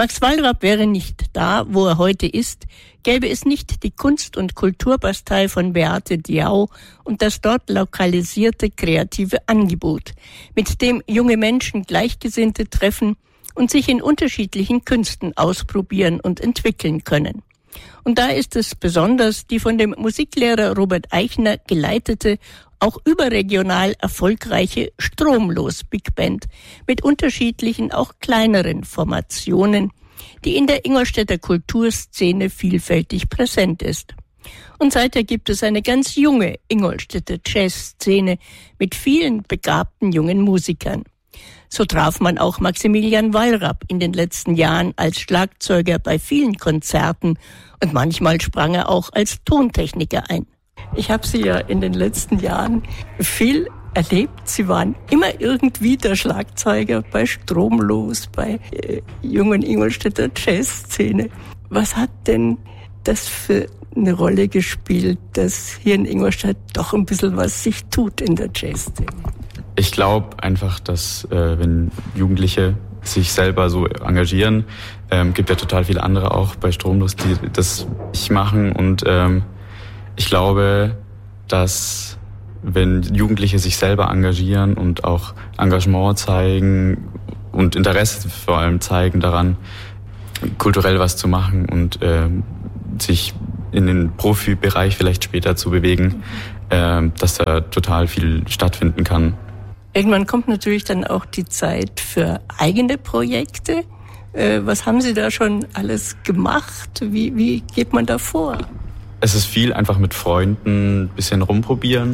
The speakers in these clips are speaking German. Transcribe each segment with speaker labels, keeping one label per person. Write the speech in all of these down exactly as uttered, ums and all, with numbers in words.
Speaker 1: Max Wallrapp wäre nicht da, wo er heute ist, gäbe es nicht die Kunst- und Kulturbastei von Beate Diau und das dort lokalisierte kreative Angebot, mit dem junge Menschen Gleichgesinnte treffen und sich in unterschiedlichen Künsten ausprobieren und entwickeln können. Und da ist es besonders die von dem Musiklehrer Robert Eichner geleitete, auch überregional erfolgreiche Stromlos Big Band mit unterschiedlichen, auch kleineren Formationen, die in der Ingolstädter Kulturszene vielfältig präsent ist. Und seither gibt es eine ganz junge Ingolstädter Jazzszene mit vielen begabten jungen Musikern. So traf man auch Maximilian Wallrapp in den letzten Jahren als Schlagzeuger bei vielen Konzerten und manchmal sprang er auch als Tontechniker ein. Ich habe Sie ja in den letzten Jahren viel erlebt. Sie waren immer irgendwie der Schlagzeuger bei Stromlos, bei äh, jungen Ingolstädter Jazzszene. Was hat denn das für eine Rolle gespielt, dass hier in Ingolstadt doch ein bisschen was sich tut in der Jazzszene?
Speaker 2: Ich glaube einfach, dass äh, wenn Jugendliche sich selber so engagieren, ähm, gibt ja total viele andere auch bei Stromlos, die das nicht machen. Und ähm, ich glaube, dass wenn Jugendliche sich selber engagieren und auch Engagement zeigen und Interesse vor allem zeigen daran, kulturell was zu machen und ähm, sich in den Profibereich vielleicht später zu bewegen, äh, dass da total viel stattfinden kann.
Speaker 1: Irgendwann kommt natürlich dann auch die Zeit für eigene Projekte. Äh, was haben Sie da schon alles gemacht? Wie, wie geht man da vor?
Speaker 2: Es ist viel einfach mit Freunden ein bisschen rumprobieren.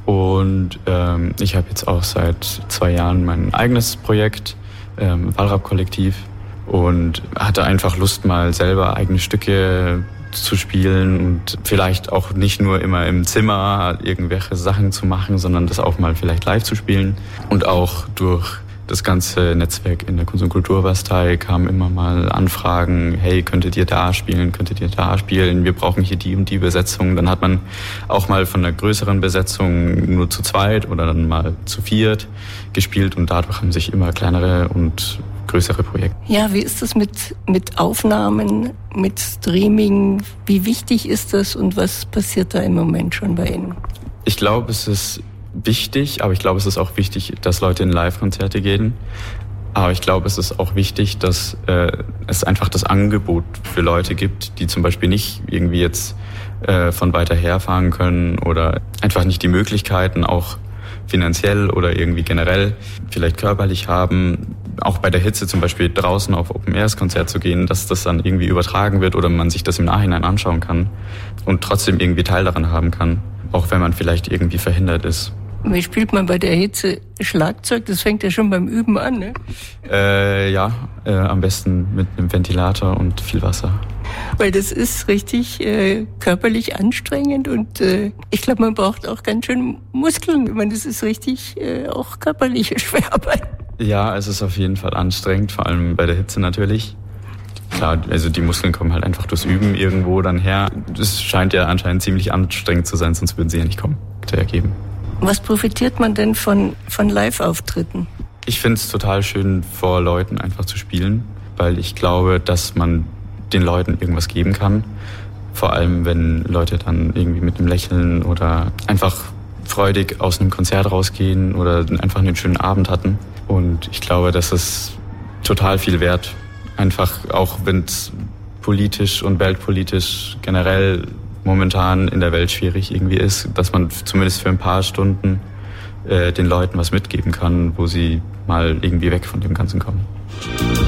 Speaker 2: Und ähm, ich habe jetzt auch seit zwei Jahren mein eigenes Projekt, ähm, Wallrapp-Kollektiv. Und hatte einfach Lust, mal selber eigene Stücke zu spielen und vielleicht auch nicht nur immer im Zimmer irgendwelche Sachen zu machen, sondern das auch mal vielleicht live zu spielen. Und auch durch das ganze Netzwerk in der Kunst- und Kulturbastei kamen immer mal Anfragen, hey, könntet ihr da spielen, könntet ihr da spielen, wir brauchen hier die und die Besetzung. Dann hat man auch mal von einer größeren Besetzung nur zu zweit oder dann mal zu viert gespielt und dadurch haben sich immer kleinere und größere Projekte.
Speaker 1: Ja, wie ist das mit, mit Aufnahmen, mit Streaming? Wie wichtig ist das und was passiert da im Moment schon bei Ihnen?
Speaker 2: Ich glaube, es ist wichtig, aber ich glaube, es ist auch wichtig, dass Leute in Live-Konzerte gehen. Aber ich glaube, es ist auch wichtig, dass äh, es einfach das Angebot für Leute gibt, die zum Beispiel nicht irgendwie jetzt äh, von weiter her fahren können oder einfach nicht die Möglichkeiten auch finanziell oder irgendwie generell vielleicht körperlich haben, auch bei der Hitze zum Beispiel draußen auf Open-Airs-Konzert zu gehen, dass das dann irgendwie übertragen wird oder man sich das im Nachhinein anschauen kann und trotzdem irgendwie Teil daran haben kann, auch wenn man vielleicht irgendwie verhindert ist.
Speaker 1: Wie spielt man bei der Hitze Schlagzeug? Das fängt ja schon beim Üben an, ne?
Speaker 2: Äh, ja, äh, am besten mit einem Ventilator und viel Wasser.
Speaker 1: Weil das ist richtig äh, körperlich anstrengend und äh, ich glaube, man braucht auch ganz schön Muskeln. Ich meine, das ist richtig äh, auch körperliche Schwerarbeit.
Speaker 2: Ja, es ist auf jeden Fall anstrengend, vor allem bei der Hitze natürlich. Klar, also die Muskeln kommen halt einfach durchs Üben irgendwo dann her. Das scheint ja anscheinend ziemlich anstrengend zu sein, sonst würden sie ja nicht kommen, zu ergeben.
Speaker 1: Was profitiert man denn von, von Live-Auftritten?
Speaker 2: Ich finde es total schön, vor Leuten einfach zu spielen, weil ich glaube, dass man den Leuten irgendwas geben kann. Vor allem, wenn Leute dann irgendwie mit einem Lächeln oder einfach freudig aus einem Konzert rausgehen oder einfach einen schönen Abend hatten. Und ich glaube, das ist total viel wert. Einfach auch, wenn es politisch und weltpolitisch generell momentan in der Welt schwierig irgendwie ist, dass man zumindest für ein paar Stunden äh, den Leuten was mitgeben kann, wo sie mal irgendwie weg von dem Ganzen kommen.